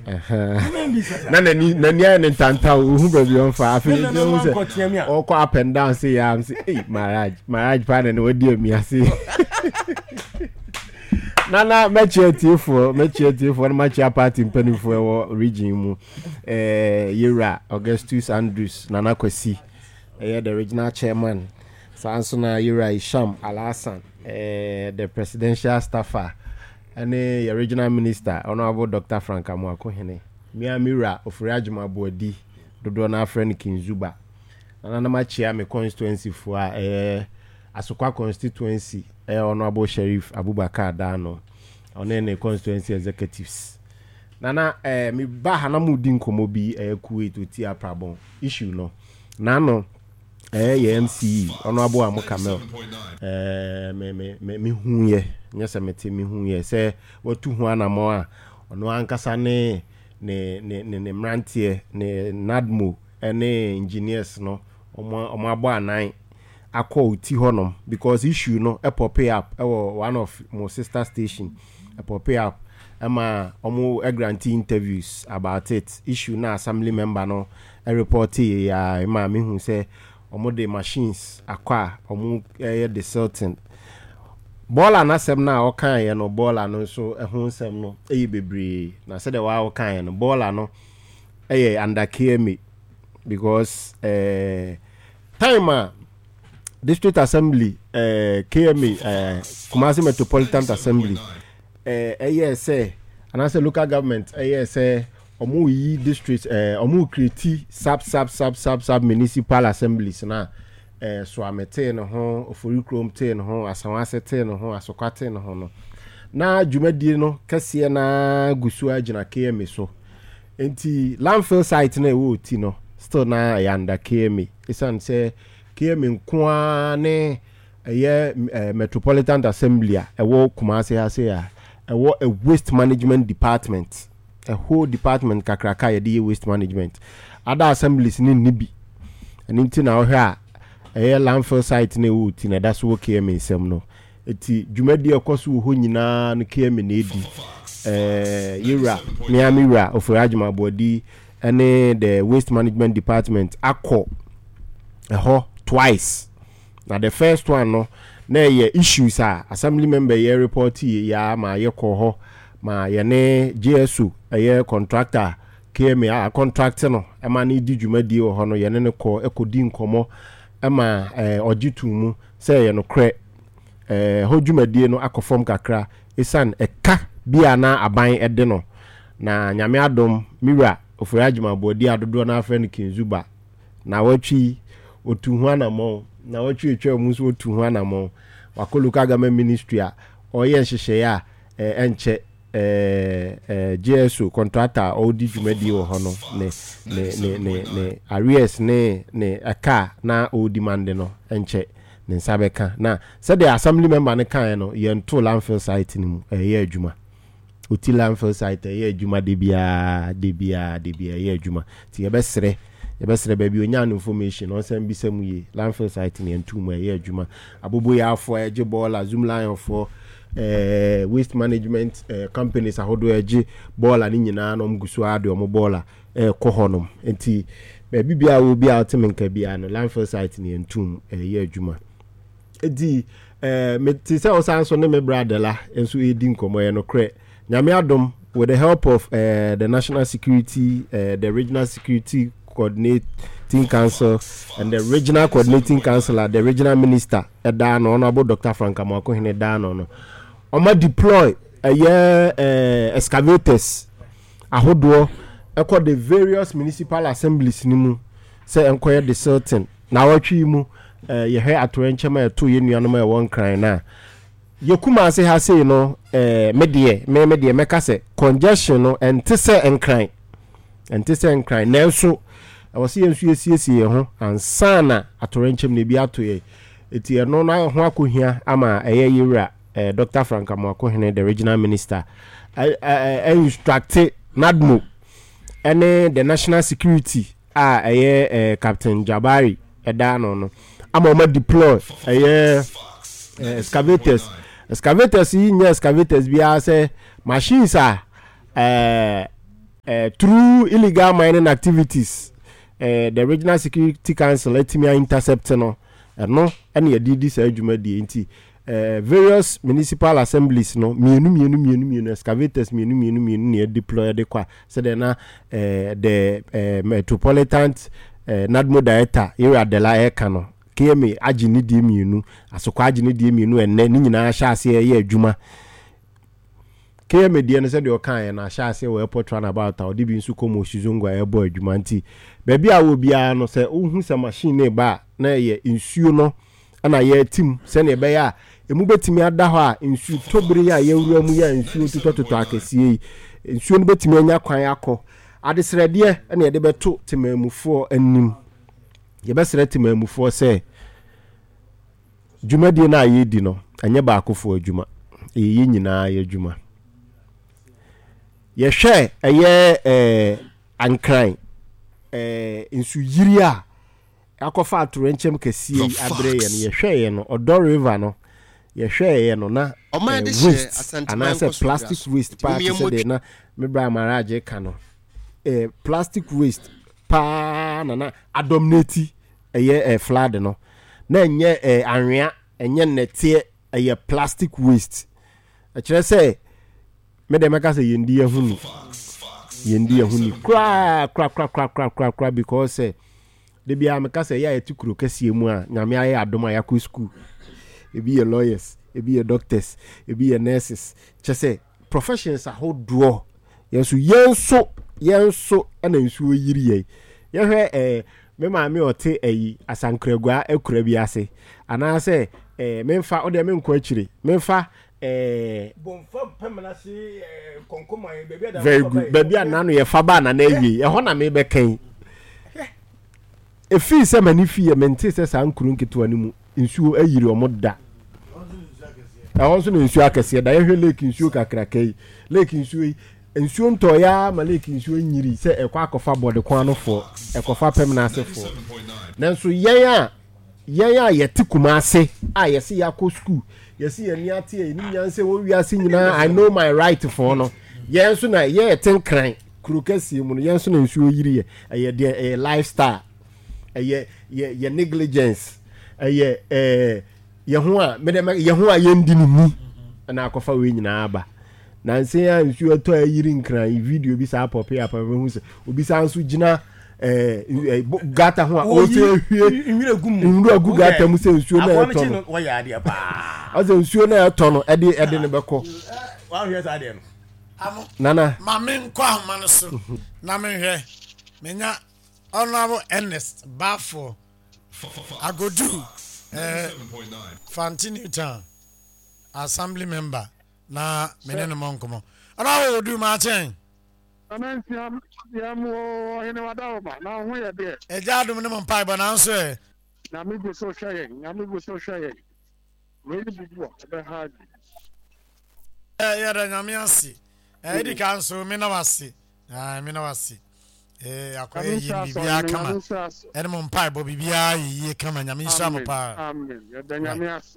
Nani and Tanta who be on fire. Or go up and down, say, I'm say, hey, marriage partner, no dear me, I see. Nana, match your tea for match your party in Penny for region. Yera, Augustus Andrews, Nana Kwesi, the original chairman. Sansona Yera Isham Alasan, the presidential staffer. And the original minister, Honorable Dr. Frank Amwakohene, Mia Mira of Rajma Bodi, Dodona friend King Zuba, and another chair me constituency for Asokwa constituency, Honorable Sheriff Abubakar Dano, on any constituency executives. Nana, me bahanamu dinko mobi kuwait utia problem issue no. Nano, MC, Honorable Amokamel, me hunye. Nyasa meti mi hunye se watu huana moa ono ankasa ne mrantie ne nadmo ene engineers no omo abo anan akọ uti honom because issue no e pop up one of my sister station e pop up ama omo grantee interviews about it issue na assembly member no e report ya ma me hu se omo the machines akwa omo the certain Bola na sem na o kan ye no bola no so ehun sem no bebre na say the wa o kan ye no bola no under KMA because time district assembly KMA Kumasi Metropolitan Assembly say and I say local government say omu yi district omu create sub municipal assemblies na so amete no ho ofurikrom te no ho asanwase te no ho asokwate no ho no na dwumadie no kase na gusu agina KMA so enti landfill site na ewo ti no still na yanda KMA isan say KMA nkoa ne Metropolitan Assembly ewo Kumasi ase ya ewo a waste management department a whole department kakraka ye waste management other assemblies ni nibi enti na ohwa landfill site na wuti na that's what KMA nsem no eti dwumadi ekoso ho nyina no KMA na edi Yera Miamira of Rajma Bodi and the waste management department akọ twice na the first one no na ye issues assembly member ye report ya ma ye ko ho ma ye ne GSO ye contractor KMA contract no e ma na di dwumadi ho no ye ne ko ekodi nkomo ama ojitu mu say ye no kre hodwumadie no akofom kakra isan eka bia na aban ede no na nyame adom Mira ofurajima bodi adodo na afre no Kinzuba na watwi otuhu anamo na watwi etwa mu so otuhu anamo wakoluka gama ministry a oye nhehye ya enche GSO contractor odi dwumadie wo ho no ne arrears ne aka na o demand no enche ne nsabeka na said the assembly member ne kan no ye nto landfill site ni mu ye adwuma oti landfill site ye adwuma de bia ye adwuma ti ye besre baby onya information on sem bisem ye landfill site ni nto mu ye adwuma abobo ya afo eje bola zoom line for waste management companies ahodo eje bola ni nyina no mgusu ade o mo bola kohonom enti baby bia wo bia otemenka bia no landfill site ni nto ye adwuma edi me ti se osanso ne me brother la enso edi nkomo ye no kre nyame adom with the help of the national security the regional security coordinating council and the regional coordinating council the regional minister edano honorable Dr. Frank Amwakohene dano no oma deploy excavators ahodo ekọ the various municipal assemblies ni mu say enkoye the certain na watwi mu ye he atorenchema to ye nuanom e won kran na ye Kumasi ha say no me meka say congestion no ente say enkran na so awose yensu yesiesie ho ansana atorenchem ne bi atoye eti eno na ho akohia ama Yera Dr. Frank Amwakohene the regional minister instructed NADMO and the national security Captain Jabari edano no ama deploy excavators excavators bia say machines through illegal mining activities the Regional Security Council let me intercept no and ye did this adwumadi enti various municipal assemblies no mienu excavators mienu ne deploy de kwa so then the metropolitan NADMO director area de la ekano KMA agini die mienu asokwa agini die mienu enne ni nyina sha ase ye adwuma KMA die no said you kan na sha ase we airport run about odi bi nsu komo shizongo airbo adwuma nti baby a wo bia no se ohun se machine ne ba na ye nsuo no ana ye tim se ne be ya emu betimi ada ho a nsuo tobere ya ye wura mu ya nsuo tutototo akesie nsuo no betimi anya kwan akọ adesrede na ye de beto temamufo anim ye besre temamufo se dwumadi na ye di no anya ba akofo adwuma ye nyina ye adwuma ye hwe eye ankran nsu yiri a akofa atorenchem kasie abre ye no ye hwe ye no Odo River no ye hwe ye no na waste anase plastic waste part se de na mebra maraje ka no plastic waste pa na adomnati eye flood no na enye anwea enye nete eye plastic waste a kire se me de meka se yendi ehunu kra because de bia meka se ya etikuro kasie mu a nyame aye adoma yakọ school ebi ye lawyers ebi ye doctors ebi ye nurses chese professions a hodo yenso ana nsuo yiri ye hwe me maame ote ayi asankragua ekura bi ase ana se memfa ode me nko akire memfa bomfa pemana si konkoma bebi da very good bebi anano ye fa ba na na ewie ho na me be kan efi se mani fi ye mente se sankuru nketo animu nsuo ayiri omoda awon so nsuo akese da ye hwe lake nsuo kakrakai lake nsuo ntoya ma lake nsuo nyiri se ekwa akofa bode kwan no fo ekofa pemna ase fo nanso yen a yeti kuma ase a yesi yakọ school yesi ye niate ye ni nyanse wo wiase nyina I know my right for no yen so na ye tenkran krokasi mu no yen so na nsuo yiri ye de lifestyle ye negligence ye ho a yendi ni na akofa we nyina aba na nse ya nsuo to ayiri nkran video bi sa pop ya pa hu se obi sa nso gina gata ho a o se hwie nwira gu gata mu se nsuo na eto no wo ya ade pa o se nsuo na eto no ede ne beko wa hwie sa ade no nana mame nkwa ahoma so na me hwe menya honorable Ernest Bafo Agodu 7.9 Fantini Town assembly member na menene monkomo ana odu ma chen amansiam yamo ene wadaoma na ho ye de ejadum ne mpai ba na nso e na me go so hwe we ni bibu be hard ya da nyame ase edi kan so me na wase akoye yi bibia kama ene mpai bo bibia yi kama nyame nsa mo pa amen ya da nyame ase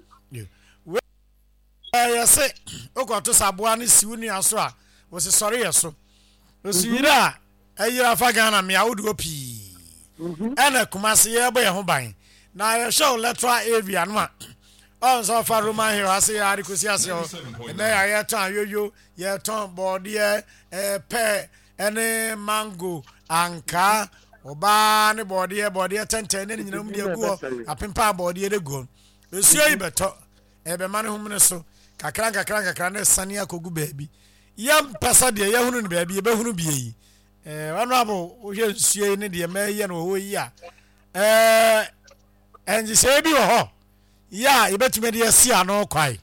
say okoto saboa ne siwuni aso a wo se sori yeso osira ayira faga na me awudu opi ene kumase ye bo ye ho ban na ye show electoral area no a on so fa Roman here ase ya rikosi ase o na ya ton yoyo ye ton bode pe ene mango anka oba ne bode tenten ne nyina mu de guo apempa bode de guo esuo yi beto ebe mane humne so kakra na sane akogu baabi yam pesa de ye hunu ne baabi ye be hunu bie yi wanu abo o hwe nsuo ne de ma ye no ho yi a enji se bi ho ya ye betume de asi ano kwai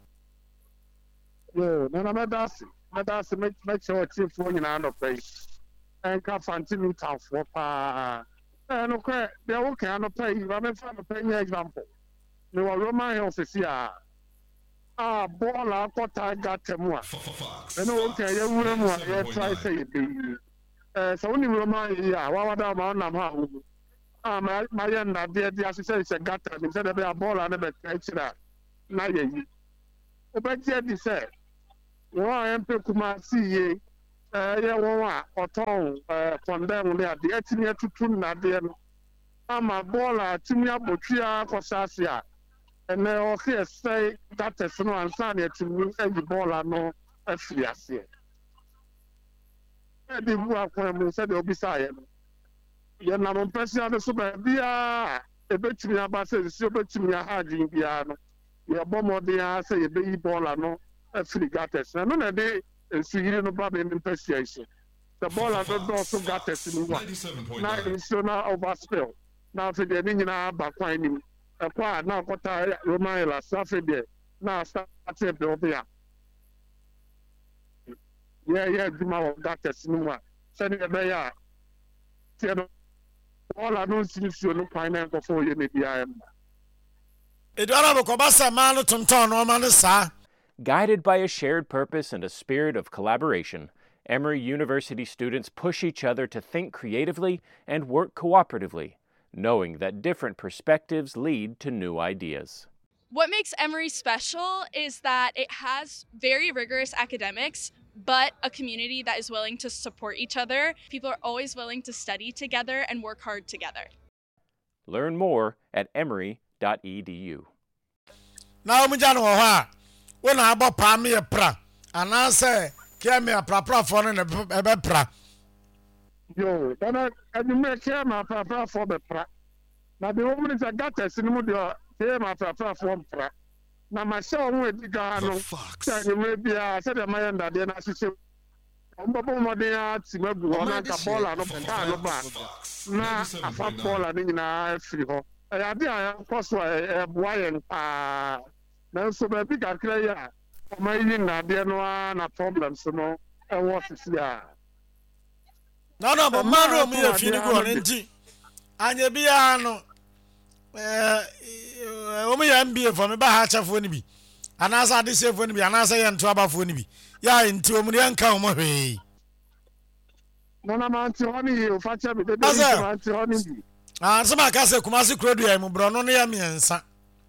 yo na medasi me cho chief wo nyina no pai enka Fantini Town fo pa no kwa de wo kan no pai ba me fa no pai example me wa Roman Hill sesia bola kota gatemu a eno okay ye wura mu ye try say be so oni Roman ya wa wada ma na ma hu ma ye na de asese se gata ni se de be bola na be kira na ye yi o be je di se wo am pe kuma si ye yeah, one or tongue, condemn the Etinia to tune Nadian. I'm a baller, Timia Botria, Cosasia, and they all here say that is no answer to me, every baller, no, a fiasia. The work said the Obisaya. You're not on Persia, the super beer, a bit to me about the super to me, a hard in piano. You're bomb or the say a baby baller, no, a free gatters. And on a day, and see you no problem in persuasion. The baller also got us in one. Now it's so now overspill. Now for the Nina Baquine, a part now got Romila, Saturday, now started over here. Yeah, Juma got us in one. Sending a bayer. All I don't see you no pineapple for you, maybe I am. Guided by a shared purpose and a spirit of collaboration, Emory University students push each other to think creatively and work cooperatively, knowing that different perspectives lead to new ideas. What makes Emory special is that it has very rigorous academics, but a community that is willing to support each other. People are always willing to study together and work hard together. Learn more at emory.edu. Now, when I bought Pammy a pra, and I say, Came a proper phone and a pra. Yo, and you make him a proper for the pra. Now, the woman is a gutter, Sinimudio, came a proper for pra. Now, my son with the Gano, saying maybe I said a man that then I said, Modia, Timabu, and a ball and a pan. Now, a fat ball and in a free hole. I have cost a boy and now, so the big clear. My in a problem, so no, I want to see that. No, but Maro, me a feeling on NG. And you be no. Omi MBA for me, Bahacha for me. And as I say for me, and as I am trouble for me. Ya into Omunian come away. No, I'm honey, you fetch me the honey. And some Acasa Kumasi Crody, I'm Bruno near me and son.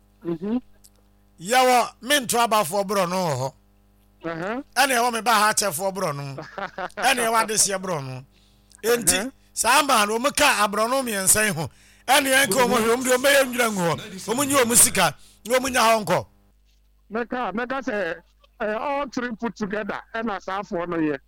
Yawa men trouble for Bruno. Any woman Bahacha for Bruno. Any one this year, Bruno. Enti, Samba, Omaka, Abronomi and Saho. Any uncle, whom you may have whom you musica, woman your uncle. Meka say, all three put together, and as half 1 year.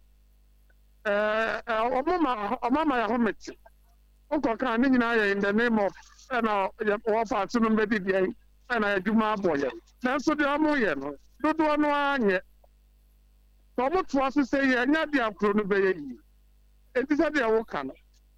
Mama, homage. Uncle Canning in the name of offer to the baby, and I do my boy. That's what the Amoyan. Don't want yet. What was to say, and not the Afro. It is a dear can.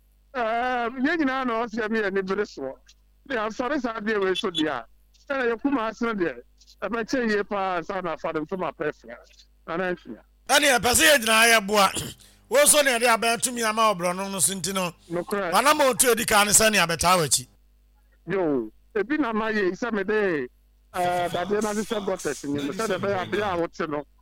Young knows me and the so. They are sorry, I dear, so dear. You come as there. I bet you pass on for them from my preference. And any a passage I have bought. Was only about to me a more Bruno Sintino. No cry. And I'm all to the Carnisani Abetawachi. Yo, a bit of my summer day. That then I just got it in the said about the hour,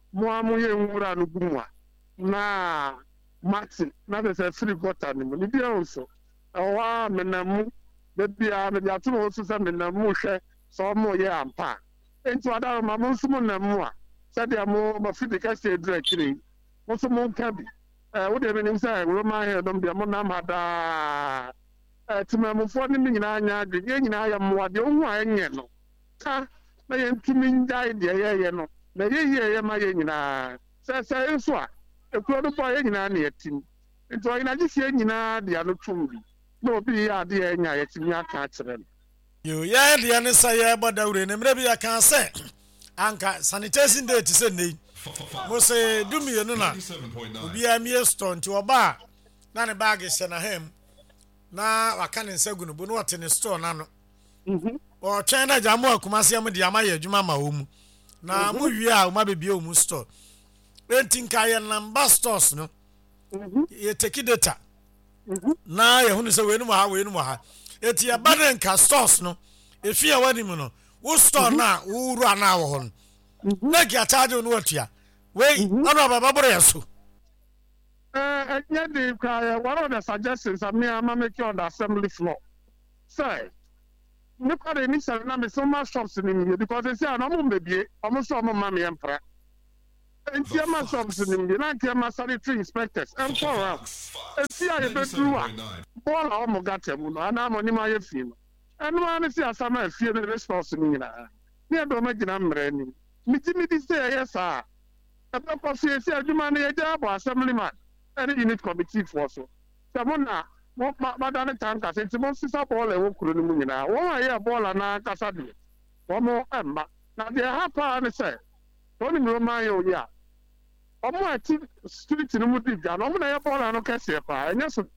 Moamu na Martin, not as a free got animal. It also. Oh, Menamu, the beer, the two also some Menamusha, so more yeah and pa. And to other Mamusumona, said they are more physical state directly. Also, more cabby. What do you mean? Say, Roma, don't be a monamada. To my phone, the young I am what you want. I am to mean died, yeah, no. Maybe my young. Say, so. A crowd boy in any team. It's why I just say, the other two. No, be a dear, I can't tell them. You, yeah, the answer, but the rain, maybe I can't say. Anka, sanitation day to Sunday. Mo say, do me a nuna. Be a mere stone to a bar. None a bag is sent a hem. Now I can't say good, but what in a store, nano. Or China Jamo, Kumasiam, the Amaya, Jumama. Now, we are, maybe be almost store. Renting Kayan number stores, no? You take data. Now, you want to say, we know. It's your banner and stores, no? If you are one, who store now, who run our home. Like your charge on what ya. Wait, no, Babaresu. And yet, one of the suggestions of me, I'm making on the assembly floor. Say, look at the initial number so much shops in here because they say, I'm baby, almost all my mammy emperor. Entiama subs nim bi na entiama sanitary inspectors and for around. Entia ye bedru a ball a omo gatem no ana mo ni ma ye fi no. Enu an si asama afie no response ni nyina. Ne do ma gina mre ni. Mi di say yes sir. Ebe ko fi si adwuma na ye ja abo assemblyman. Any unit committee for so. Samona madane tanka senti mo sisa ball e wo kuro ni mu nyina. Wo aye ball na kasa de. Wo mo emma. Na de hapa ne say. Tony Roman yo ya. Omo ati street no mu diga. No mo na ye ball no kese pa. Enya so.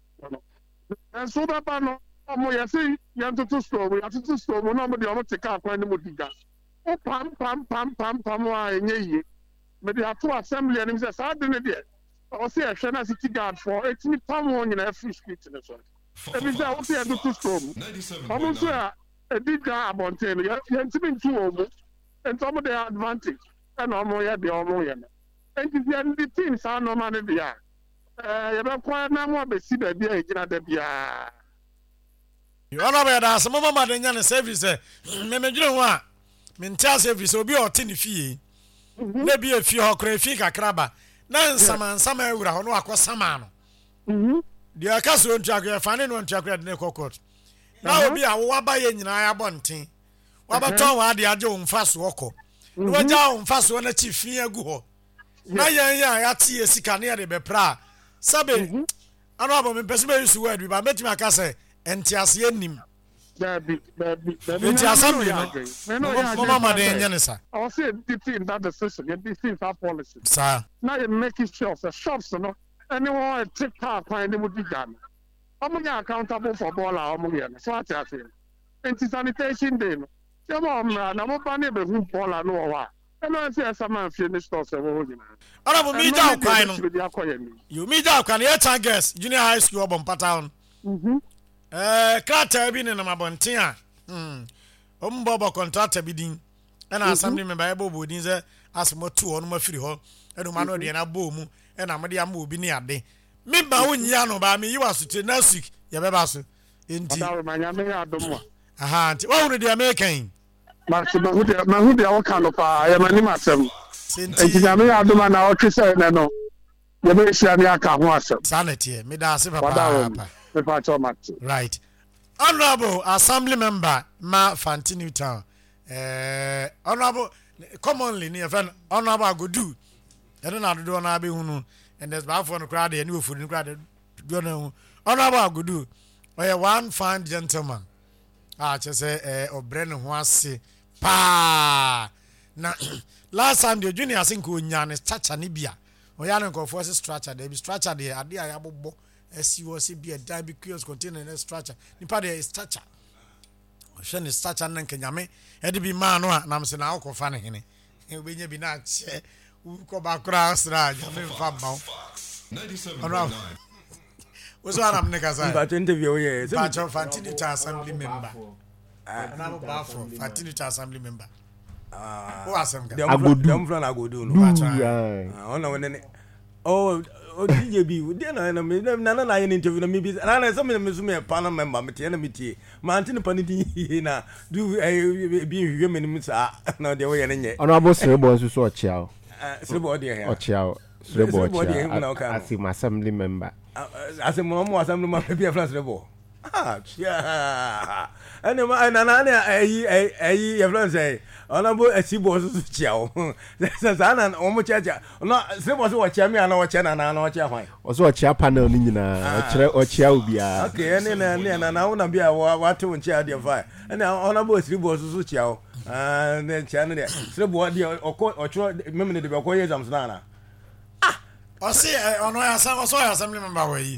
En so da pa no omo ye say yantutu store. Yantutu store no mo de omo take akwa ni mu diga. O pam wa enye yi. Me de ato assembly anim say sa de ne de. O say ehwe na city guard for etimi pam won nyina free street ne so. E bi say o say yantutu store. Omo so a diga abonte no yantimi ntu omo. And some of the advantage and almost the almost and the teams are no money there. You don't quite know what they see the beer in the beer. You are not bad as a mama than Yan service. Memajun wa mental service will be or tin fee. Maybe a few or crayfish crabber. Nan some ura on aqua samano. The Acaso Jagger, finding one Jagger Neco Court. Now will be a wabay in Iabontin. Wabaton wa de ajo mfaso woko no waja mfaso na chief yin agu ho na yan ya tie esika na de bepra sabe ano abo me pese be use word ba metima aka say entiase anim Baby. entiase no mama de nya ne sa I say the in that decision the things are policy sa now you make it sure the shops no anyone take part find them would be done omo ya accountable for ball omo ya so ati anti sanitation day no na mo ba ne be hu ball no wa e no say sama finish stores e wo nyina ara bo mi ja kwan no you mi ja kwan ye targets junior high school obon pattern krata bi ne na mabonten a ombo contractor bi din e na assembly member e bo bodin say asmo tu ono ma firi ho e no ma no de na bo mu e na mo de am obi ne ade me ba wonnya no ba me yi wasute next week ye be ba so enti aha anti wa wonu de American Master Mahudia Wakanopa, I am an imasem. Enti ya aduma na o twese ne no. Ye be hia ne aka ho asem. Sanity, me da se papa. Me pa cho mat. Right. Honorable Assembly Member Ma Fantini Town. Honorable commonly near friend Honorable Agodu. I don't know do na be hunu and there's ba for no crowd and you food crowd do no. Honorable Agodu. One fine gentleman. Just say Obreno ho ase pa na last time the junior think onya ne structure ne bia oya ne ko force structure dey be structure dey ade aya bobo esi wo se bia dan be curious contain ne structure nipa dey structure o hwe ne structure nan kanyame e de bi ma no a nam se na akọ fa ne hene e be nya bi na che ko ba kra asra ja me fa ba 97.9 What's what I'm nigga But interview ye. But of Fantini Assembly member. I'm about for Fantini Assembly member. Who are some guys? Them from Agodu. Oh, DJB. Then I interview me. And I some of them a panel member, Metiana Martin Paniti na do being human. No, they were any. Honorable Cerebos so chow. Cerebody or chow. I see my assembly member. As a mom was some maybe a flash rebel. Yeah. And I say, honorable as he was chow. Says Anna almost chacha. No, there was what Chamia and our channel and our chair. Also a chair panel in or chow be okay, and I want to be a water and chair dear fire. And now honorable as he was chow. And then channel there. So what the or remember the Bokoyas Amstana. I see, I saw assembly member way.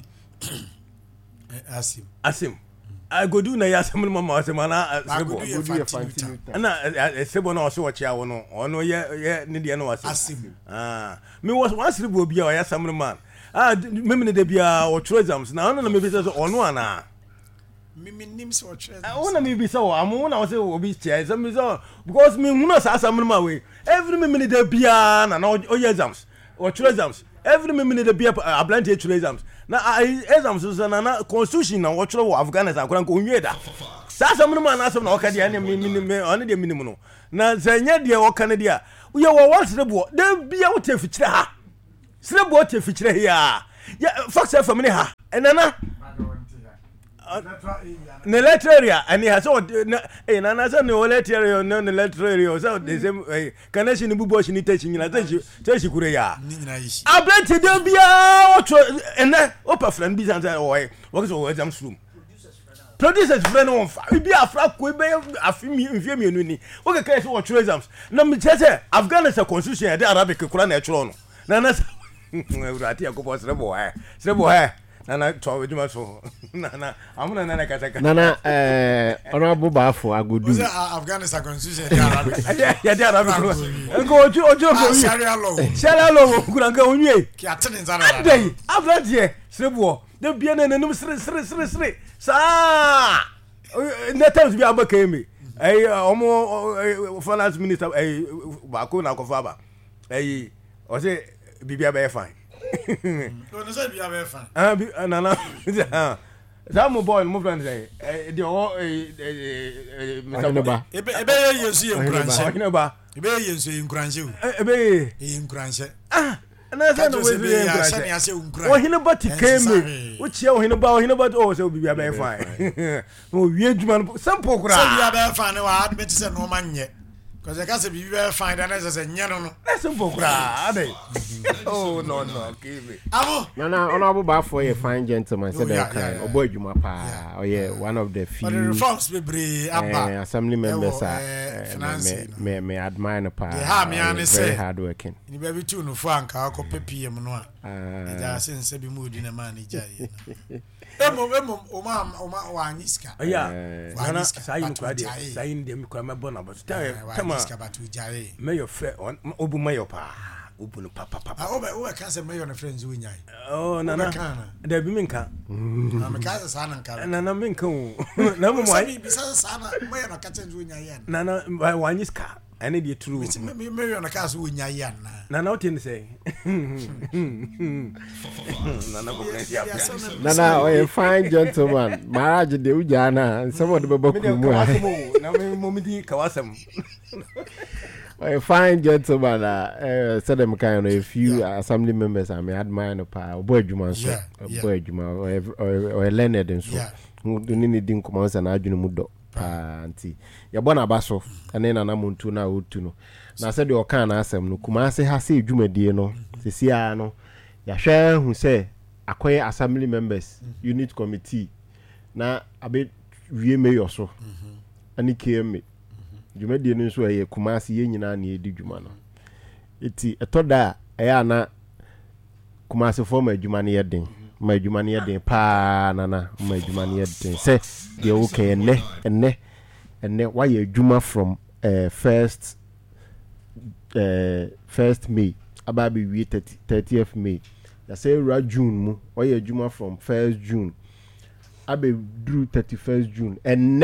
Asim. I go do na assembly member Asimana. I go do Fantini. And I say one also watch our no, or no, yeah, Nidian was Asim. Me was once will be our assembly man. Remember the Bia or Tresams. Now, no, maybe there's on one. Mimi names or treasure. I want to be so. I'm one I say will be chairs. Because me, Munas assembly my way. Every minute the Bia and all exams or Tresams. Every minute the beer a blind exams. Now I exams na constitution na watch Afghanistan ko nyeda. Sa some man na some na okade ya minimum only the minimum. Na zenya de o Canada. uye wa wa serebo de bia wo te fikyire ha serebo te fikyire ya Fox FM ni ha enana ne letteria ani ha so nana so ne letteria no ne letteria so the same connection bubo shi ni techi nyina techi kure ya ablante de bia oto ene opa friend bi sanza wo so exam room producers friend on fa bi afra ko be afimi mfie mienu ni wo keke so wo tro exams na me chese Afghanistan constitution ya de Arabic kura na tro no nana urati yakobo serebo nana to ejuma so nana amuna nana kataka nana honorable bafo agudu was Afghanistan constitution ya de Arabic ko ojo ko sharia law kuranga onwe ki atene nzara dai afradie serebo de bia na nanum sre sa na times bi abaka emi omo finance minister ba ko na ko fa ba o say bibia be fine no say bibia be fine nana that mo boy mo friend say the Mr. Ba ebe yesu ye ba ebe yesu ye nkranche ebe nkranche na say no we be nkranche o hina ba ti keme o chia o hina ba o say bibia be fine o wie djuma sample kura say bibia be fine wa admit say no manye because I can't say be very fine and as I say no that's simple cra oh no give abo nana honorable bafo ye fine gentleman said that kind obo adwuma pa oye one of the few reforms be abba assembly members me admire no pa very hard working ni baby tu no fo anka ko pepiem no a ja sense bi mood na man jai emo oma wanyiska ya nana sayin kwade sayin dem kwa mabona but kama mayor friend obu mayor pa obu no papa o can say mayor na friends we nyai oh nana da bi minka na me ka sa na nka nana minka na mo mai bi sa na mayor na ka tenzu nyai nana wanyiska ene dey true mayor na ka so we nyai na nana what you say nana oye fine gentleman marriage de ujana some of the babakumu na me momidi kawasam a fine gentleman said them kind of a few assembly members I admire no pa boy juma so boy juma or learned and so who need din come na adwene mu do pa anti ya bona baso ene na namuntu na otu no na said the okan na asem no kuma se ha se dwumadie no sesia no ya hwe hu se akoye assembly members unit committee na abe wie mayor so ani km dwumadie no so ye kumasi ye nyina na edi dwuma no eti etoda ya na kumasi form adwuma ne yeden ma adwuma ne yeden pa nana ma adwuma ne yeden se de okay enne why adwuma from first May ababi wie 30th May ya say ra June mu why adwuma from 1st June abe drew 31st June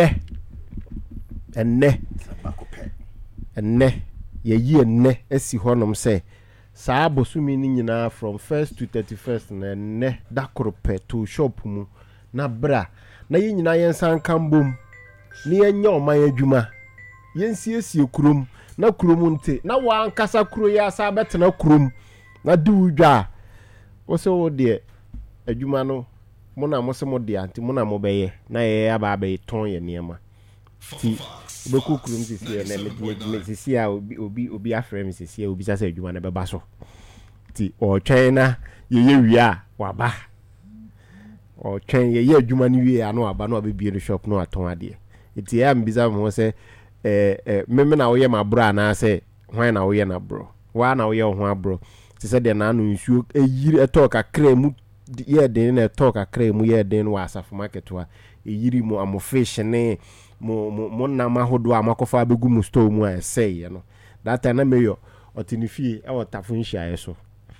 enne ye enne esi honom say saa bosumi ni nyina from 1st to 31st na enne dakrope to shop mu na bra na ye nyina yensan kambom ni enya oman adwuma yensiesie kurom na kurom nte na wa ankasa kuro ya sa betena kurom na du dwa wo se wo de adwuma no mo na mo se mo de anti mo na mo beye na ye aba be ton ye niema ti beku kurum sisi na me sisi a obi afre me sisi obi sasa adwuma na beba so ti o China ye wia waba o China ye adwuma ni wia no aba no abebie no shop no aton ade ti ya mbiza mo se meme na wo ye mabro na se hwan na wo ye na bro wa na wo ye ho abro ti se de na no nsuo eyiri etoka kremu ye den na etoka kremu ye den wa asafo market wa eyiri mu amofish ne mo na mahodo amakofa abegu mu store mu a say no that time na meyo otinifie e wotafo nhia yeso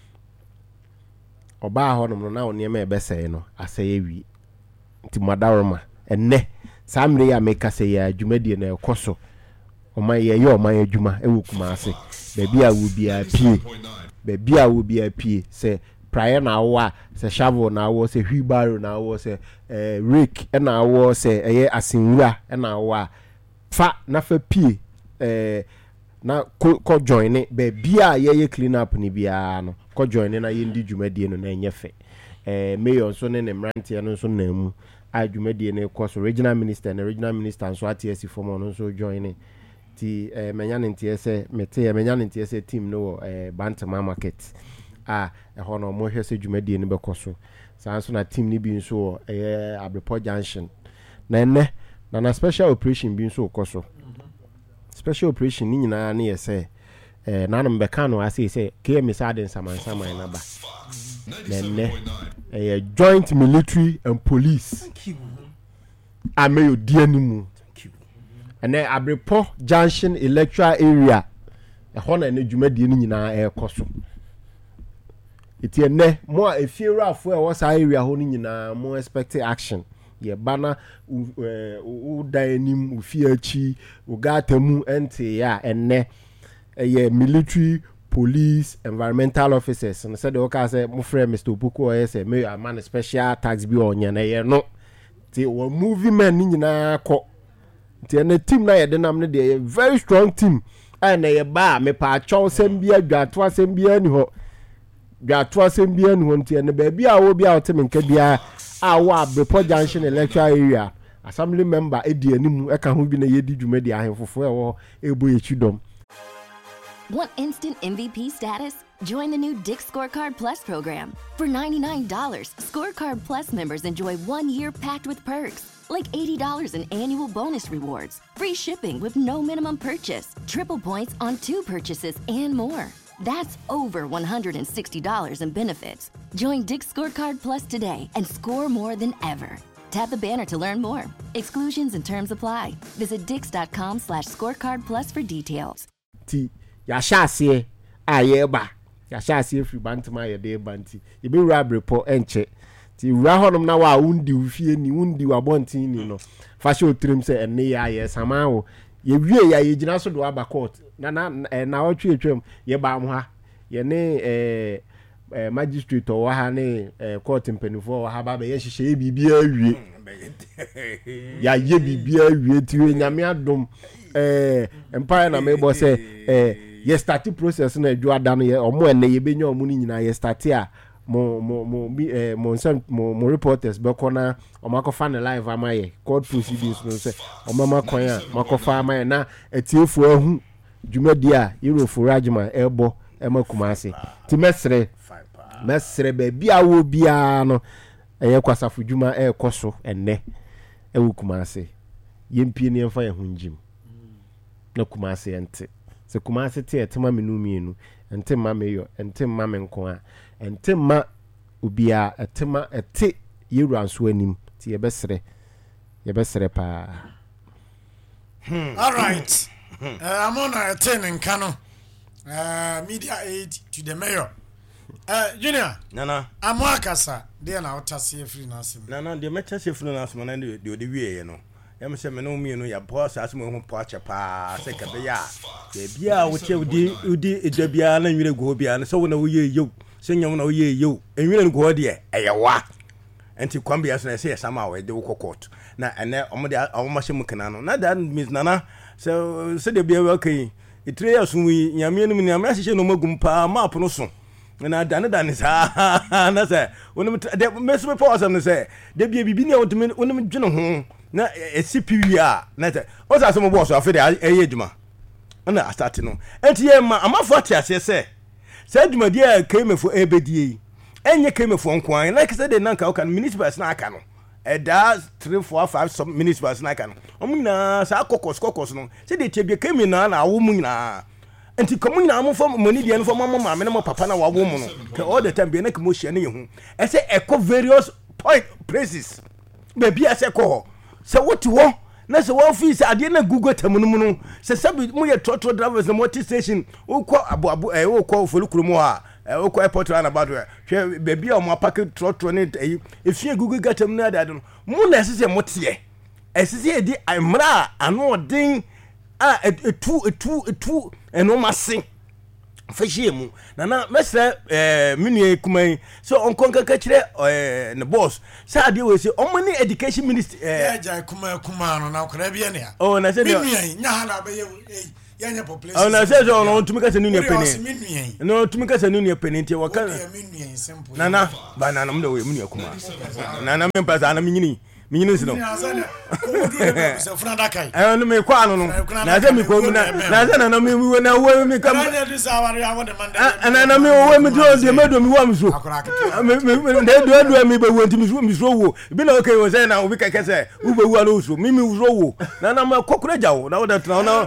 oba ho no na woni eme ebese no asay ewi nti madaroma enne samre ya meka say ya adwumadie na ekoso oman adwuma ewo Kumasi bebi a wo bia pie say prayer na wo say shovel na wo say wheelbarrow na wo say rake na wo say asinwura na wo fa na fa pie na ko join ne be bia ye clean up ni bia no ko join ne na ye ndi dwumadie no na enyefe mayor so ne mrantie no so na mu a dwumadie ne ko so regional minister so atiesi form no so join ne ti menya ne ntie se mete menya ne ntie se team no Bantama market ho no mo hwese dwumadie ne be ko so so na team ni bi nso Abrepo junction na na special operation bi nso ko so special operation ni nyina na yese na no mbeka no ase se KM Saden saman na ba joint military and police ameyo dianimu and then Abrepo junction electoral area ho na ne dwumadie ni nyina ko so iti ene mo efiera afo was area ho ni nyina mo expect action ye bana u daenim u fiachi u gatamu ente ya enne ye military police environmental officers and said okay say mo friend Mr. Opuko say me man special tax bi onye na ye no ti wo movie man ni nyina ko ti ene team na ye denam ne de very strong team na ye ba me pa acho sem bi adwato asem bi ani ho dwato asem bi ani ho ti ene ba bi a wo bi a otem nka bia awa Abrepo junction electoral area assembly member edi animu eka ho bi na yedi dwumadi ahemfofo ewo ebo yechidom. Want instant MVP status? Join the new Dick Scorecard Plus program. For $99, Scorecard Plus members enjoy 1 year packed with perks, like $80 in annual bonus rewards, free shipping with no minimum purchase, triple points on 2 purchases, and more. That's over $160 in benefits. Join Dick Scorecard Plus today and score more than ever. Tap the banner to learn more. Exclusions and terms apply. Visit dix.com/scorecardplus for details. Ti ya shase ayeba ya shase free Bantama ya de banti ye be wura Abrepo enche ti wura honom na wa undi ufie ni undi wa bontin ni no fa she otrim se enne ya ye sama wo ye wie ya ye gina so do aba court na otwe etwem ye ba am ha ye ne magistrate o ha ne court mpanifo ha ba ye hihye bibia awie ya ye bibia awie ti nyame adom empire na me bo say ye start process na adwa da no ye omo enne ye benya omo ni nyina ye start a mo reporters be kona omakofa na live amaye court proceedings no say omamakwan a makofa amaye na etiefo ahu dwumadi a Eurofo Rajma ebo emakumase ti mesre be bia wo bia no eye kwasafo dwuma ekoso enne ewukumase yempie ne emfa ye hunjim na kumase ente se kumase te etema menu mienu ente ma meyo ente ma menko a ente ma ubia etema ete yeranso anim ti yebesre pa all right I'm on a 10 in Kano media aid to the mayor Junior nana amwakasa de na otase free nasim nana de mecha se free nasim na de wie no yam se me no mi no ya boss asem ho po ache pa se ka be ya de bia wo che udi edabia na nwire go bia no se wo na wo ye yew se nyam na wo ye yew enwire go de eyewa enti kwambia so na se sama we de wo court na ene omode omahye mukana no na that means nana se de bia we okay itre asunwi nyame no mi nyame ahye no magum pa map no so na dane sa na se wonim de mesme pause am se de bia bibi ne wonim dwene ho na CPW a na se o sa so mo boss afi de eye djuma na start no enti ye ma amafo atiase se djumadi a kemefo ebedie enye kemefo nkwan like say de nanka o kan municipals na aka no eda 3 4 5 some municipals na aka no omuna sa kokos no se de tebie kemi na wo mu nyina enti komunyina mo fo moni de no fo mama me no papa na wa wo mu no ke all the time be na kemo hia ne yehu e se eco various point places be bia se ko se woti wo na se wo fi se ade na google tamunum no se sabi mu ye trotro drivers na motor station ukọ abu ukọ folukuru mu a ukọ airport na bado hwe be bia o mo pack trotro ne efie google gatam na ade no mu na se motie esise edi amra ano den etu eno mase fashiemu na mesre minu kumai so onkonka ka kire ne boss sa ade we se omani education minister ja kuma no na kora bia ne oh na se minu nya ha na be yanya population na say so no tumi kasa nunu peni no tumi kasa nunu peni nti waka nana ba nana mda we munu akuma nana me pasa na minyini sino no me kwa no na say me ko na say na me we na we me kam na me we me do de me do me wa me so me do me be wo nti me so wo bi na okay wo say na obi keke say wo be wo na so me so wo na ma kokura jawo na wo da tna na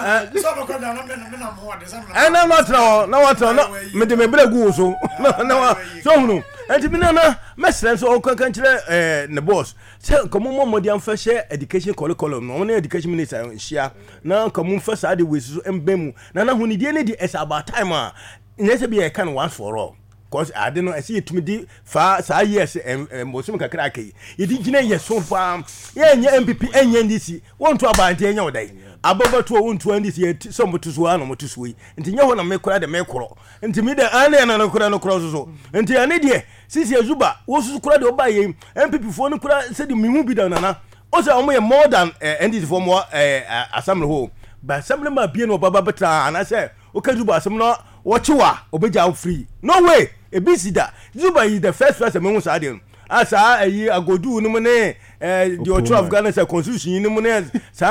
na ma tna na wa tna me de me bre gu so na so hunu enti bi na mesren so o kan kire ne boss say komo modi am fa share education curriculum no na education minister share na komo fa sa de we so embemu na huni die ne di is about time a nyese bi e kan once for all cause I don't know I see it me di fa sa yes mosum kakra kai yedi gina yeso fa ye nya MPP enya ndisi wonto abante enya odai ababa to wonto ndisi so moto so ano moto so yi nti nya ho na me kura de me koro nti mi de ane na kura no koro so nti ane de sisi azuba wo so kura de oba ye MPP fo no kura se de mihu bi da nana o se omo ye more than ndisi for more assembly ho ba assembly ma bie no baba betra ana se o ka zuba asem no watchwa obeja free no way e bisida zuba is the first person me hu sa de asa ayi agodu no ne the author of Ghana say constitution ni mo ne sa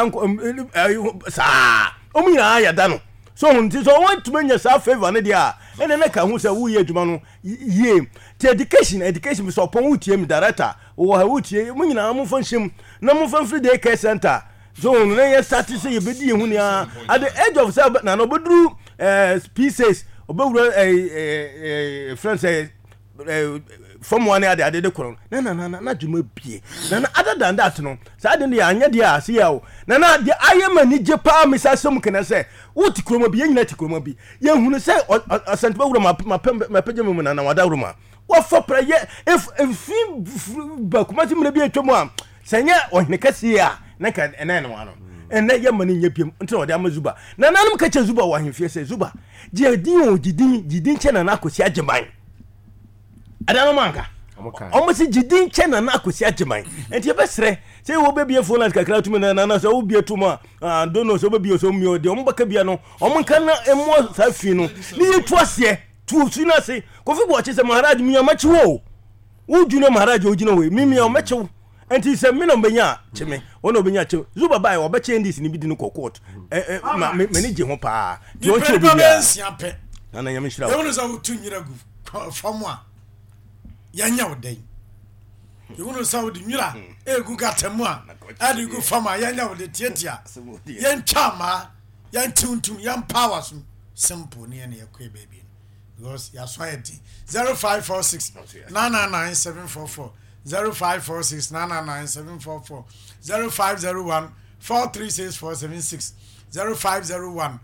omuya ya da no so nti so want to menya sa favor ne dia ene na ka hu say wo ye adwuma no ye te education so pon wutie mi director wo ha wutie mo nyina mo fanhim na mo fanfri de care center so no ye start say ye bedi hu ni at the age of say na no bodru pieces obewura friends say from one ade de koron na dwuma bie na other than that no sa de ya anya de ase ya o na de ayemani je pa misasem kena say wuti kroma bi nyina ti kroma bi ye hunu say asante bewura ma pege mu na wada ruma wo for prayer if ba kuma ti mle bi etwemu a sanya ohne kase ya na ka ena no ano ena yemani nya piem nti wode amazuba na nanum ka che zuba wo ahemfie say zuba je didin che na akosi ageman adana manka omosi jidin chena na akosi ageman enti ebesre say wo bebie phone kakra tumi na say wo bie tuma dono so bebie so mi ode ombaka bia no omonka na emo safi no ni yetu ase tu su na se kofi bo che se maharaj mi amachi wo juna maharaj ojina we mimi amachi enti se mi no benya cheme wono benya che zuba bai wo beche ndisi ni bidi no court me ni je ho pa ti o che obi bia na nyame shira wo no za wo tunyira gu famwa yanya odai yuno saudi nyira egu gatemu a adi gu fama yanya ode tietia yan chama yan tuntum yan powers simple ne ne yakwe baby because ya swayeti 0546 999744 0546 999744 0501 436 0501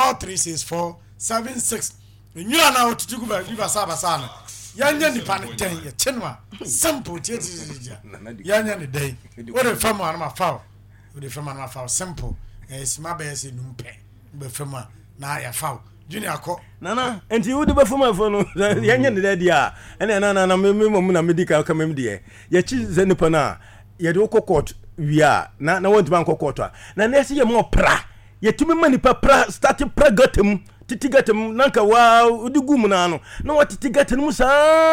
436 nyira na otutugu ba biba sana yanya ni paniten ye chenwa simple tietia yanya ni dai wore fama na mafaw wore fama na mafaw simple sima be se numpe be fama na ya faw junior ko nana enti wudi be fama fo no yanya ni dai dia ene na me na medical ka mem die ye chi zenipa na ye de kokot wia na want ban kokot na na se ye mo pra ye tumi mani pa pra start pra gatem titigatem nanka wa udigum na no na watitigatem musa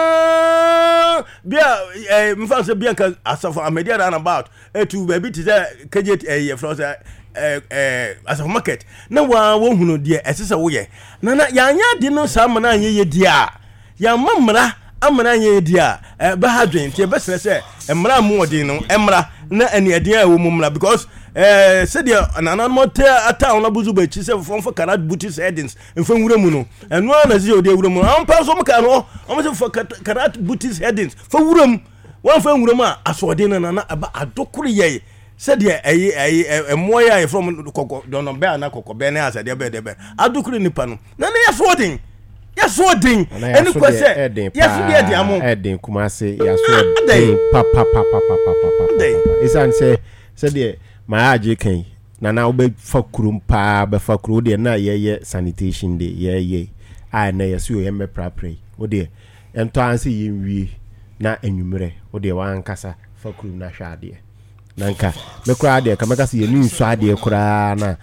bia mfanse bia ka asafo amedia ran about to baby to KJ from asafo market na wa hunu de esese wo ye na yanya de no sa mana anye ye dia ya mamra amana anye dia ba hadwen tie besere se emra mu odin no emra na ani adin a wo mumra because said ya ananmote ata ona buzu ba chi se for karat booties headings mfa nwura mu no eno na zi ode nwura mu ampa so mka no o se for karat booties headings fa nwura mu wan fa nwura mu a asode na aba adokuru ye said ya emoya from kokko don be na kokko be na asade be adokuru nipa no na ya so din eni ko se ya so de amo edin kuma se ya so din papa isan se said ya my aje kan na obe fakurum pa be fakuru de na ye sanitation de ye na yesu ye me prapre o de ento anse yinwie na enwumere o de wan kasa fakurum na hwa de nanka me kura de ka meka se ye nsu ade kura na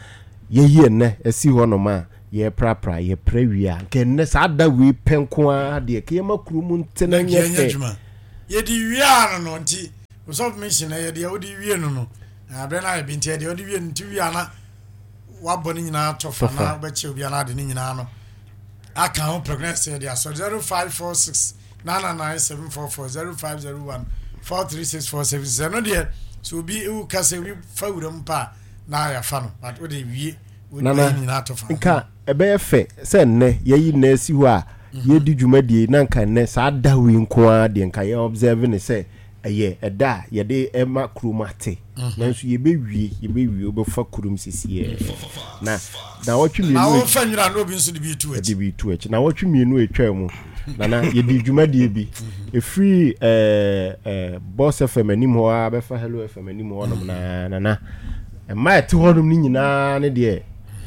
ye ne esi ho no ma ye prapra ye prawia nke ne sa da we penko a de ke ma kurum ntena nye fe ye di wia no nti so mission ye de wo di wie no abre na bi nti de wo di wie nti wia na wabɔ ne nyinaa tofa na bɛkyɛ obi ana de ne nyinaa no aka ho pregnancy de aso 0546 9997440 0501 43647 no de so obi u kase wi fawuram pa na ya fa no but wo de wie wo de nyinaa tofa nka ebe fe se nne yeyi na esi ho a ye di dwumadie na nka nne sa da wi nko a de nka ye observe ne se eye eda ye de ema kromate nanso ye be wie obefa kurum sisi na wotwe na wo fa nwira no obi nso de bi tu echi na wotwe mienu etwa mu na ye di dwumadie bi e free boss FM anim ho a befa hello FM anim ho no na ma ete ho no ni nyina ne de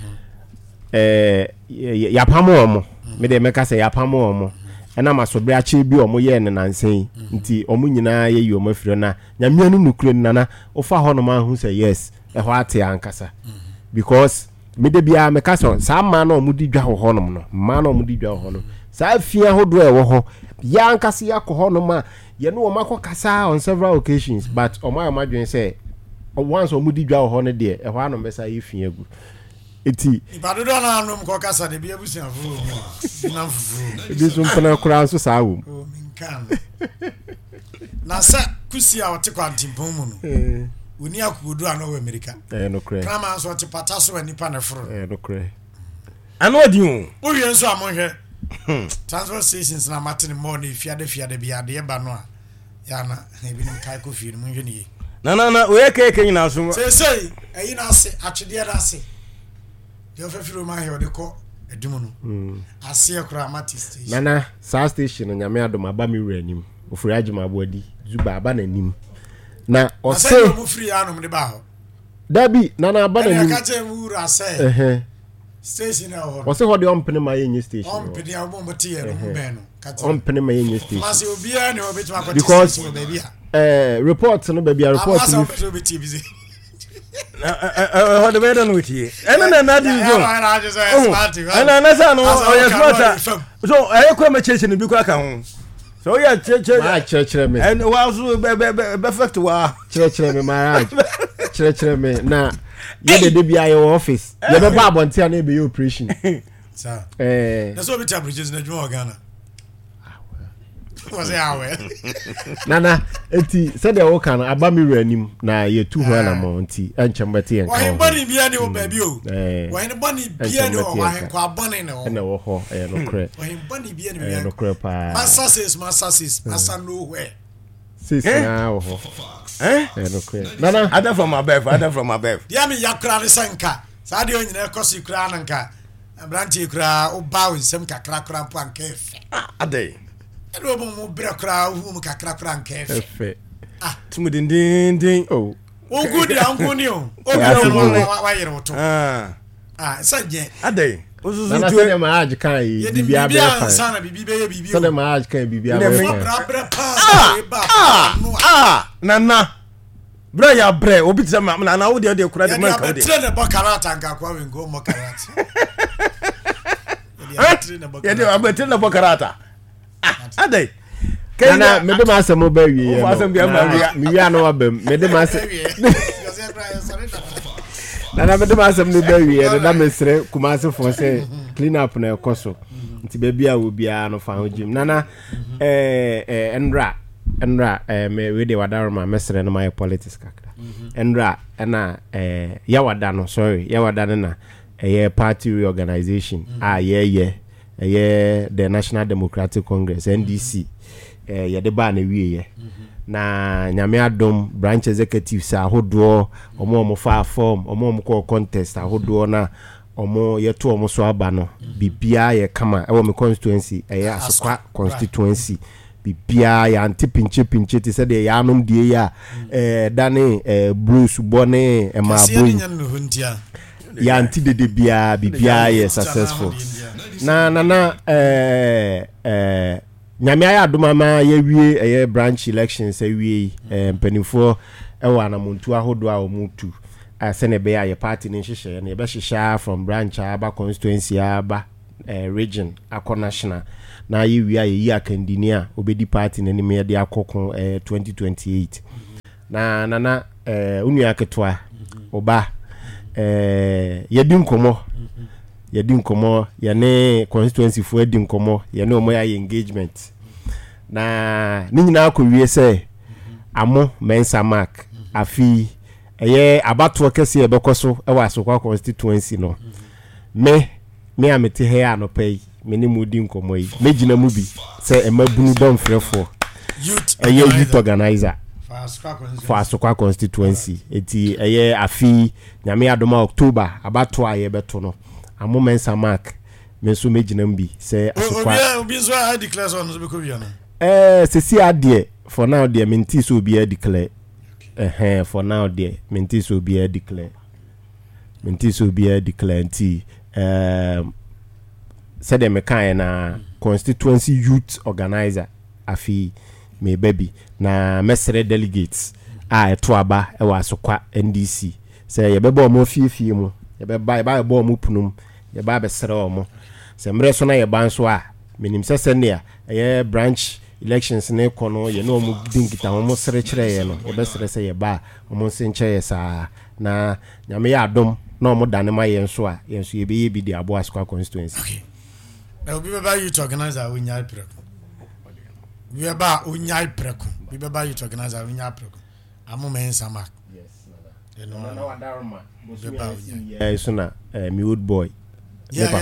yapamo omo me de meka se yapamo omo ena masobre ache bi omo ye ne nansen nti omo nyina ye yi omo afiro na nyamia no nukure nana ofa ho no ma hu say yes e ho ate ankasa because me de bia meka so sa ma na omo di dwa ho no no ma na omo di dwa ho no sa afia ho do e wo ho ya ankasa ya ko ho no ma ye no omo akokasa on several occasions but omo amadwen say once omo di dwa ho no de e ho anom besa ye fia gu eti ibado do na anum ko kasa de bia busia fu na fu bi so mpana kura so saa wo o minkan na sa kusi a wote kwantimpon mu no oni akudu ana wo America no kre kama so te pata so ani pa na furu no kre ano odi o wie nso amonhwe transport stations na matene mo na fiade bia de ba no a ya na ebi nim kai ko fie no monhwe ne na we keke nyina so sei eyi na ase atwede na ase yo fefiro ma he odeko edumu no ase akura mati station nana sa station nyame adom aba mi wura anim ofuri agima abodi zuba aba na nim na ose mo free anom de ba ho dabi nana aba na nim ka je mu wura ase station na ho ose ho de ompene ma yenye station ompene a mo moti ye no be no ka je ompene ma yenye station ma se obi a ne obetu akoti because baby a report no baby a report ni what the better no tie na di zo na sa no o ye smart so e kwa ma cheche ni bi kwa ka ho so ya cheche me and wa so perfect wa cheche me marriage cheche me na ye de bia your office ye be ba abontia na be your operation sir na so bi ta bridges na dwo Ghana was yawe nana eti said the work na aba mi ranim na ye tu ho na mo nti enchembete en kan wa bani bia ne o baby o wa ni bani bia ne o wa kwa bani ne o na wo ho no kre wa bani bia ne bia no kre pa massages massa nowhere sis na wo ho no kre nana other from above dia mi yakra ne sanka sa de onyina ekosi kra nanka branti kra o bawo nsem kakra kra mpo ankefe ade ero mo bra kra hu mo kakra kra nkefe tumu din o good ankuni o wa yere woto sanje ade ozuzu tu na ma age kan yi bibia be fa sana bibia bibia so na ma age kan bibia be fa nana bra ya bre obi tse ma na wo de kura de man ka de tre na bakarata nka kwa we ngo mo karata ya de abetre na bakarata ade kana me de ma asem ba wie ye mi wi ana wa bam me de ma asem nana me de ma asem no ba wie ye da mesre kumase fo se clean up na ekoso nti ba bia wo bia no fa ho jim nana enra me we de wadaroma mesre no my politics kakra enra na ya wada no sorry ya wada na party reorganization the National Democratic Congress NDC ye de ba na wiye na nyame adom branch executives ahodo omo fa form omo ko contest ahodo na omo yeto omo so aba no bibia ye kama e wo me constituency asokwa constituency bibia ya antipinche ti se de ya anom die ya dane Bruce Bone e ma boy ya anti de bibia ye successful na nyame aya adoma ma ye wie branch elections wie mpanifo e wa na muntu ahodo a omutu send a bear your party in Shisha and your share from branch aba constituency aba region akọ national na ye wi aye akandinia obedi party na ni me de akọkọ 2028 na unu aketwa oba yedi nkomo ye ne constituency fo edi nkomo ye ne omo ya engagement na ni nyina akọwie se amo mensa mark afi eye abato kese e bekoso e wa Asokwa constituency no me amete he anopai me ni mudi nkomo yi megina mu bi se e mabunu don frefo youth organizer for Asokwa constituency eti eye afi nyame adoma October abato aye beto no amo mensa mark me so megina mu bi se Asokwa obi so I declare on be ko wi no sesi ade for now there minti so be declare for now there minti so be declare nti said me kind na constituency youth organizer afi me baby na mesere delegates eto aba e wa Asokwa NDC say ye beba omo fiefie mu ye beba omo punum ye ba besere omo se mre so na ye ban so a menim sese ne a branch elections na ekono ye no mu dinkita mo sere kire ye no ye besere se ye ba mo senche ye sa na nyame ya adom na omo dane ma ye nso a ye nso ye be ye bi di abo Asokwa constituency. Okay. Na obi beba youth organizer unyai preko. We beba unyai preko. We beba youth organizer unyai preko. Amu mensa mark. Yes. No wadarma. So na me old boy. Yeah.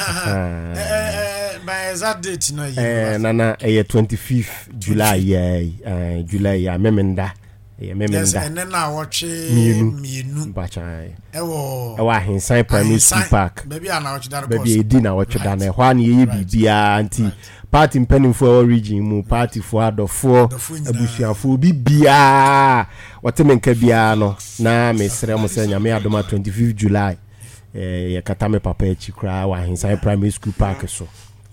By that date no na 25th July July memenda yes and then na watch mienu bacha ewo Ahinsan Primary School Park baby na watch that course baby edi na watch da na hwa na ye bibia anti party mpanimfo region mu party fo adofo abusuafo bibia wotemenka bia no na mesrɛ mo sɛ nyame adoma 25th July ye katame papa echi kra wa Ahinsan Primary School Park so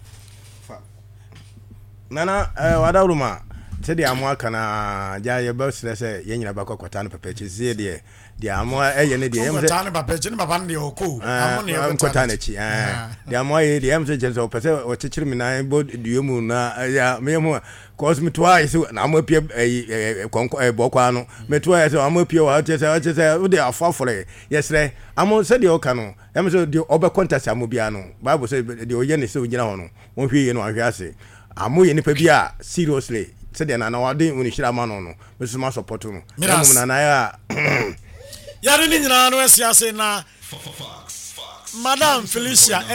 nana wadaruma sɛdeɛ amoa kana gya yɛbɛ serɛ sɛ yɛnyina bɛkɔ kɔta no pɛpɛkyi sie deɛ amoa ɛyɛ ne deɛ kɔta no pɛpɛkyi ne papa no deɛ ɔkɔ kɔta no akyi deɛ amoa yɛ deɛ ɛm sɛ kyerɛ sɛ ɔpɛ sɛ ɔkyekyere me na bɔ dua mu na meyɛmu kɔs metoa yɛ sɛ na amoa pie bɔkɔa no metoa yɛ sɛ amoa pie wɔ kyerɛ sɛ wode afoaforɛ yɛserɛ amo sɛdeɛ ɔka no ɛm sɛ deɛ ɔbɛkɔntase amo bia no bible sɛ deɛ ɔyɛ ne sɛ ɔgyina hɔ no wɔnhwɛ yie no ahwɛ ase amo yɛ nipa bi a seriously said na wade unishira mano no mesu ma support no na na ya yare ni nyina no asiase na Madam Felicia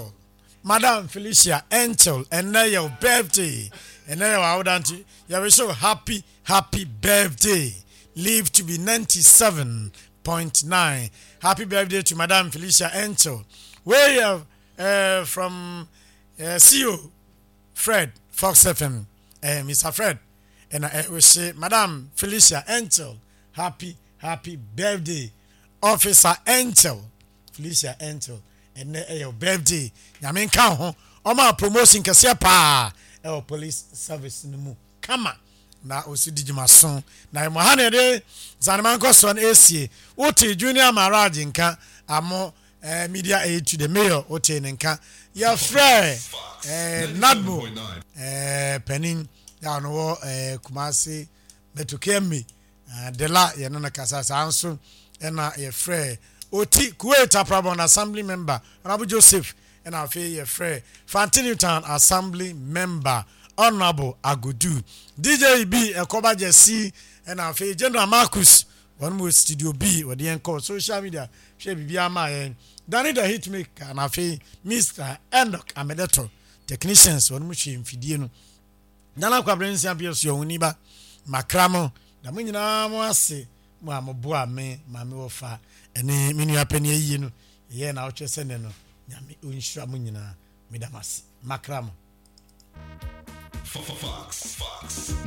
Angel and now your birthday and now awdanti you wish you happy birthday, live to be 97.9. Happy birthday to Madam Felicia Angel. Where you from CEO Fred Fox FM. Mr. Fred, and I will say, Madam Felicia Angel, happy birthday, Officer Angel, Felicia Angel, and your birthday. Yamin Kaho, Oma promotion Kasepa, our police service no mu. Come on, na osi dijimason. Na Mohane de Zanamanko son AC, Oti Junior Maraji nka, amo media aid to the mayor, Oti nka. Your friend, Nadmo, Penin. Ya no Kumasi Betukemi Dela Yanana Kasasa Ansu Ena ye frere Oti Kuwait Prabon Assembly Member Honorable Joseph and our ye frere Fantinutan Assembly Member Honorable Agudu DJ B Ekoba Jesse and our General Marcus one more Studio B or the encore social media she be my Danny the Hitmaker and our Mr. Enoch Amedeto technicians one mushi Fidiano Nana kwa brensi apia yo uniba makramo da mu nyina mo ase mo amoboa me ma me wofa ene menu apani ayi no ye na oche sene no nyame onhira mo nyina medamase makramo Fox